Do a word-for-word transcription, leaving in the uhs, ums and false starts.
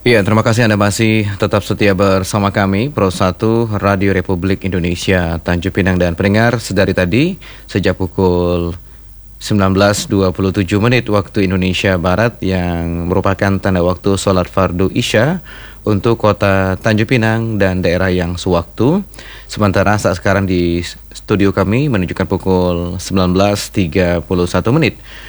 Iya, terima kasih Anda masih tetap setia bersama kami, Pro satu Radio Republik Indonesia Tanjung Pinang, dan pendengar sedari tadi sejak pukul sembilan belas dua puluh tujuh menit waktu Indonesia Barat yang merupakan tanda waktu sholat fardu Isya untuk kota Tanjung Pinang dan daerah yang sewaktu. Sementara saat sekarang di studio kami menunjukkan pukul sembilan belas tiga puluh satu menit